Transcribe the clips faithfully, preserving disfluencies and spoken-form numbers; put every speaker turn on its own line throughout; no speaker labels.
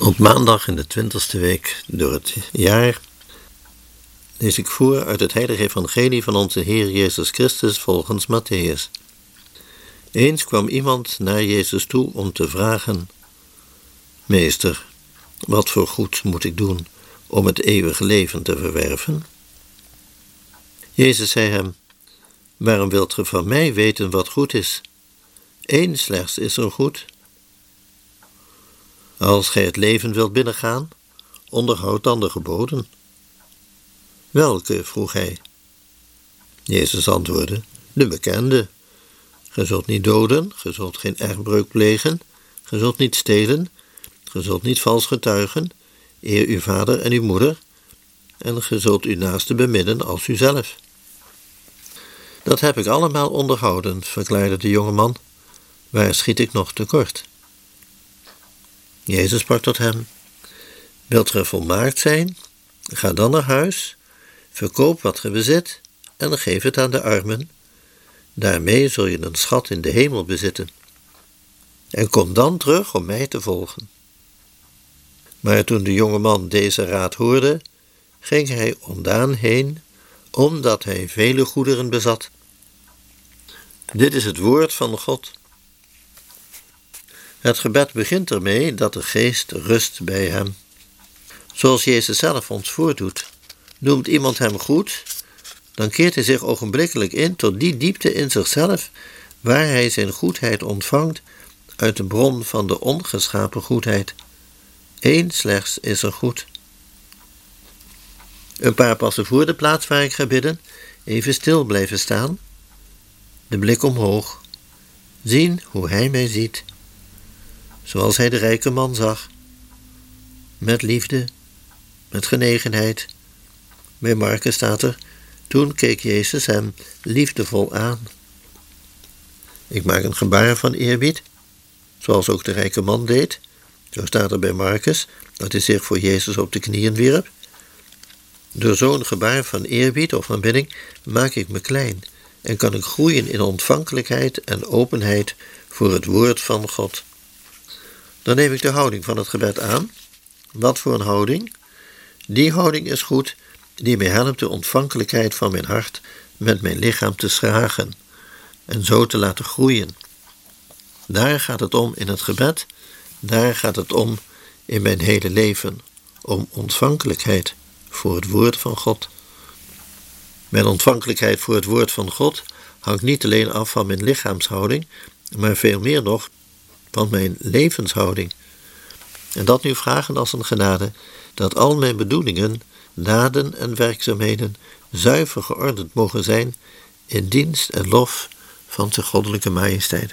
Op maandag in de twintigste week door het jaar lees ik voor uit het heilige evangelie van onze Heer Jezus Christus volgens Mattheüs. Eens kwam iemand naar Jezus toe om te vragen: Meester, wat voor goed moet ik doen om het eeuwige leven te verwerven? Jezus zei hem: Waarom wilt ge van mij weten wat goed is? Eén slechts is er goed. Als gij het leven wilt binnengaan, onderhoud dan de geboden. Welke? Vroeg hij. Jezus antwoordde: De bekende. Ge zult niet doden, ge zult geen echtbreuk plegen, ge zult niet stelen, ge zult niet vals getuigen, eer uw vader en uw moeder, en ge zult uw naaste beminnen als uzelf. Dat heb ik allemaal onderhouden, verklaarde de jongeman. Waar schiet ik nog tekort? Jezus sprak tot hem: Wilt ge volmaakt zijn? Ga dan naar huis, verkoop wat ge bezit en geef het aan de armen. Daarmee zul je een schat in de hemel bezitten. En kom dan terug om mij te volgen. Maar toen de jongeman deze raad hoorde, ging hij ondaan heen, omdat hij vele goederen bezat. Dit is het woord van God. Het gebed begint ermee dat de geest rust bij hem. Zoals Jezus zelf ons voordoet. Noemt iemand hem goed, dan keert hij zich ogenblikkelijk in tot die diepte in zichzelf waar hij zijn goedheid ontvangt uit de bron van de ongeschapen goedheid. Eén slechts is er goed. Een paar passen voor de plaats waar ik ga bidden, even stil blijven staan, de blik omhoog, zien hoe hij mij ziet, zoals hij de rijke man zag, met liefde, met genegenheid. Bij Marcus staat er: Toen keek Jezus hem liefdevol aan. Ik maak een gebaar van eerbied, zoals ook de rijke man deed. Zo staat er bij Marcus dat hij zich voor Jezus op de knieën wierp. Door zo'n gebaar van eerbied of aanbidding maak ik me klein en kan ik groeien in ontvankelijkheid en openheid voor het woord van God. Dan neem ik de houding van het gebed aan. Wat voor een houding? Die houding is goed die mij helpt de ontvankelijkheid van mijn hart met mijn lichaam te schragen en zo te laten groeien. Daar gaat het om in het gebed, daar gaat het om in mijn hele leven, om ontvankelijkheid voor het woord van God. Mijn ontvankelijkheid voor het woord van God hangt niet alleen af van mijn lichaamshouding, maar veel meer nog van mijn levenshouding. En dat nu vragen als een genade, dat al mijn bedoelingen, daden en werkzaamheden zuiver geordend mogen zijn in dienst en lof van zijn goddelijke majesteit.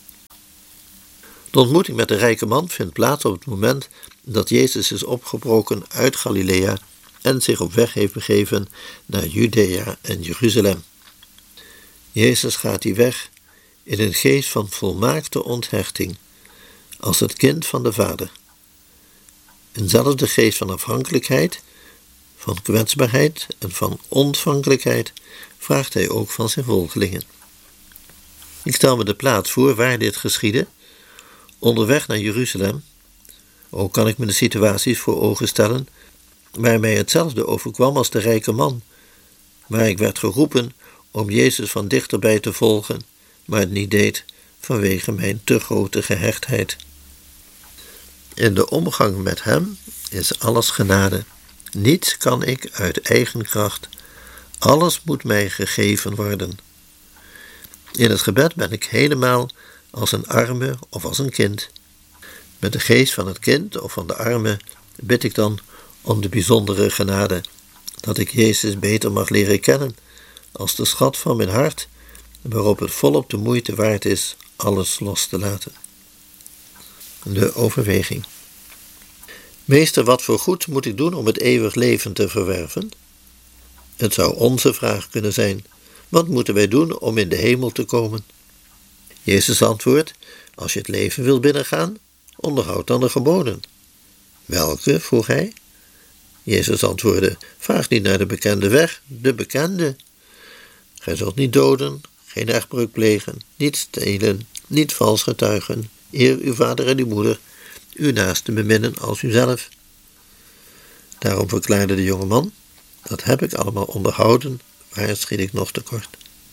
De ontmoeting met de rijke man vindt plaats op het moment dat Jezus is opgebroken uit Galilea en zich op weg heeft begeven naar Judea en Jeruzalem. Jezus gaat die weg in een geest van volmaakte onthechting, als het kind van de Vader. Eenzelfde geest van afhankelijkheid, van kwetsbaarheid en van ontvankelijkheid vraagt hij ook van zijn volgelingen. Ik stel me de plaats voor waar dit geschiedde. Onderweg naar Jeruzalem. Ook kan ik me de situaties voor ogen stellen waar mij hetzelfde overkwam als de rijke man, waar ik werd geroepen om Jezus van dichterbij te volgen, maar het niet deed vanwege mijn te grote gehechtheid. In de omgang met hem is alles genade. Niets kan ik uit eigen kracht. Alles moet mij gegeven worden. In het gebed ben ik helemaal als een arme of als een kind. Met de geest van het kind of van de arme bid ik dan om de bijzondere genade, dat ik Jezus beter mag leren kennen als de schat van mijn hart, waarop het volop de moeite waard is alles los te laten. De overweging. Meester, wat voor goed moet ik doen om het eeuwig leven te verwerven? Het zou onze vraag kunnen zijn: wat moeten wij doen om in de hemel te komen? Jezus antwoordt: als je het leven wil binnengaan, onderhoud dan de geboden. Welke? Vroeg hij. Jezus antwoordde: vraag niet naar de bekende weg, de bekende. Gij zult niet doden, geen echtbreuk plegen, niet stelen, niet vals getuigen, eer uw vader en uw moeder, uw naaste beminnen als uzelf. Daarom verklaarde de jonge man, dat heb ik allemaal onderhouden, waar schiet ik nog tekort?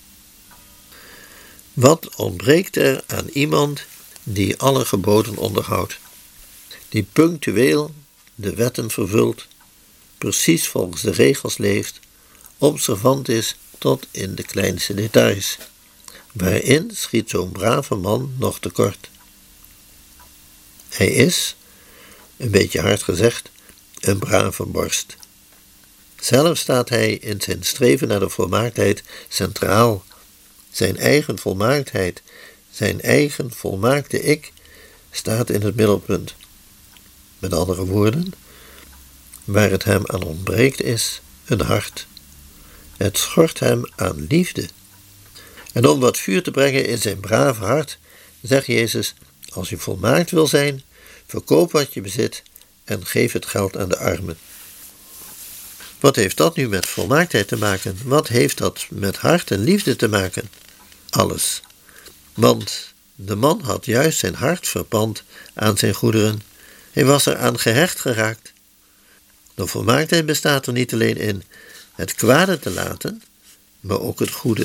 Wat ontbreekt er aan iemand die alle geboden onderhoudt, die punctueel de wetten vervult, precies volgens de regels leeft, observant is tot in de kleinste details? Waarin schiet zo'n brave man nog tekort? Hij is, een beetje hard gezegd, een brave borst. Zelf staat hij in zijn streven naar de volmaaktheid centraal. Zijn eigen volmaaktheid, zijn eigen volmaakte ik, staat in het middelpunt. Met andere woorden, waar het hem aan ontbreekt is een hart. Het schort hem aan liefde. En om wat vuur te brengen in zijn brave hart, zegt Jezus, als u volmaakt wil zijn, verkoop wat je bezit en geef het geld aan de armen. Wat heeft dat nu met volmaaktheid te maken? Wat heeft dat met hart en liefde te maken? Alles. Want de man had juist zijn hart verpand aan zijn goederen. Hij was er aan gehecht geraakt. De volmaaktheid bestaat er niet alleen in het kwade te laten, maar ook het goede.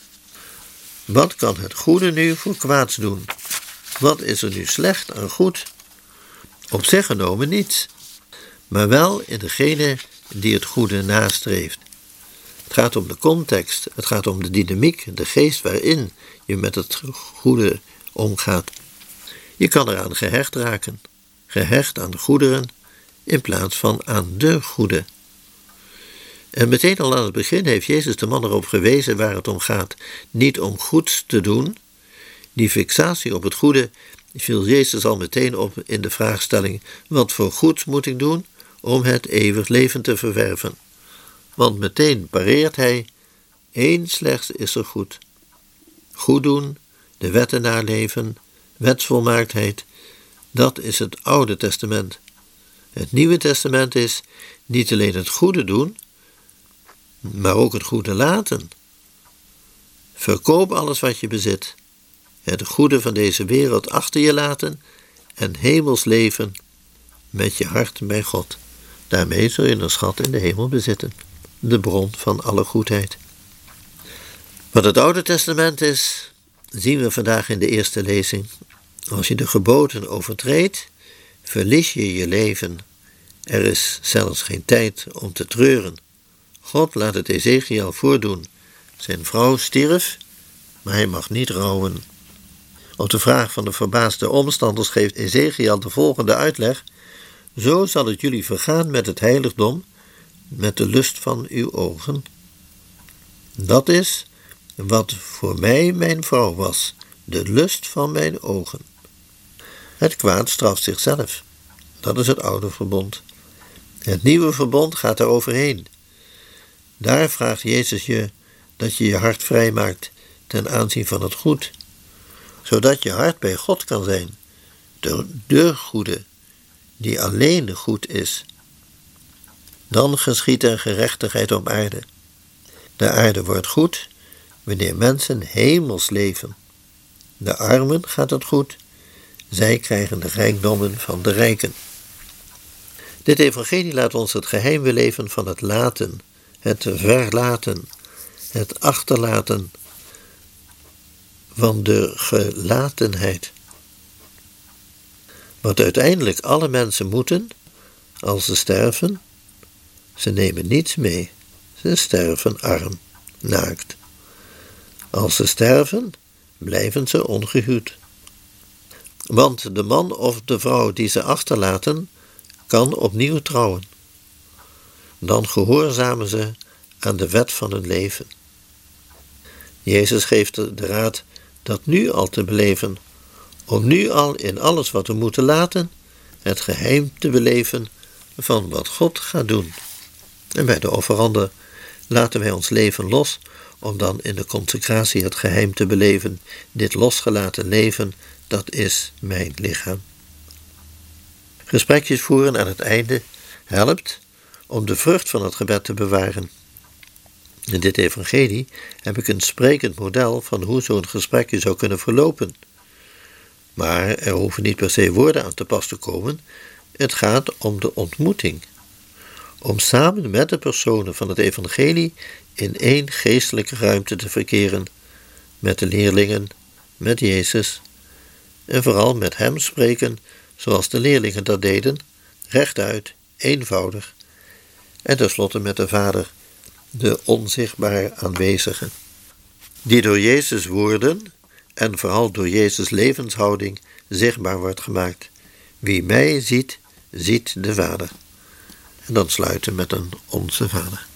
Wat kan het goede nu voor kwaads doen? Wat is er nu slecht aan goed? Op zich genomen niets, maar wel in degene die het goede nastreeft. Het gaat om de context, het gaat om de dynamiek, de geest waarin je met het goede omgaat. Je kan eraan gehecht raken, gehecht aan de goederen in plaats van aan de goede. En meteen al aan het begin heeft Jezus de man erop gewezen waar het om gaat. Niet om goeds te doen. Die fixatie op het goede viel Jezus al meteen op in de vraagstelling: wat voor goeds moet ik doen om het eeuwig leven te verwerven? Want meteen pareert hij: één slechts is er goed. Goed doen, de wetten naleven, wetsvolmaaktheid, dat is het Oude Testament. Het Nieuwe Testament is niet alleen het goede doen, maar ook het goede laten. Verkoop alles wat je bezit, het goede van deze wereld achter je laten en hemels leven met je hart bij God. Daarmee zul je een schat in de hemel bezitten, de bron van alle goedheid. Wat het Oude Testament is, zien we vandaag in de eerste lezing. Als je de geboden overtreedt, verlies je je leven. Er is zelfs geen tijd om te treuren. God laat het Ezekiel voordoen. Zijn vrouw stierf, maar hij mag niet rouwen. Op de vraag van de verbaasde omstanders geeft Ezekiel de volgende uitleg: zo zal het jullie vergaan met het heiligdom, met de lust van uw ogen. Dat is wat voor mij mijn vrouw was, de lust van mijn ogen. Het kwaad straft zichzelf. Dat is het oude verbond. Het nieuwe verbond gaat er overheen. Daar vraagt Jezus je dat je je hart vrijmaakt ten aanzien van het goed, zodat je hart bij God kan zijn, de, de goede, die alleen goed is. Dan geschiedt er gerechtigheid op aarde. De aarde wordt goed wanneer mensen hemels leven. De armen gaat het goed, zij krijgen de rijkdommen van de rijken. Dit evangelie laat ons het geheim beleven van het laten, het verlaten, het achterlaten van de gelatenheid. Wat uiteindelijk alle mensen moeten, als ze sterven, ze nemen niets mee. Ze sterven arm, naakt. Als ze sterven, blijven ze ongehuwd. Want de man of de vrouw die ze achterlaten, kan opnieuw trouwen. Dan gehoorzamen ze aan de wet van hun leven. Jezus geeft de raad dat nu al te beleven, om nu al in alles wat we moeten laten, het geheim te beleven van wat God gaat doen. En bij de offerande laten wij ons leven los, om dan in de consecratie het geheim te beleven. Dit losgelaten leven, dat is mijn lichaam. Gesprekjes voeren aan het einde helpt om de vrucht van het gebed te bewaren. In dit evangelie heb ik een sprekend model van hoe zo'n gesprekje zou kunnen verlopen. Maar er hoeven niet per se woorden aan te pas te komen. Het gaat om de ontmoeting. Om samen met de personen van het evangelie in één geestelijke ruimte te verkeren, met de leerlingen, met Jezus, en vooral met hem spreken zoals de leerlingen dat deden, rechtuit, eenvoudig, en tenslotte met de Vader, de onzichtbaar aanwezige, die door Jezus' woorden en vooral door Jezus' levenshouding zichtbaar wordt gemaakt. Wie mij ziet, ziet de Vader. En dan sluiten met een Onze Vader.